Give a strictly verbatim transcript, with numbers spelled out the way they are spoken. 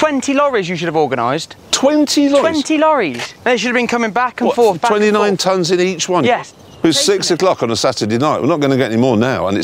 twenty lorries you should have organised. twenty lorries? twenty lorries. They should have been coming back and what, forth, back twenty-nine and forth. tonnes in each one? Yes. It was six o'clock on a Saturday night. We're not going to get any more now, and it's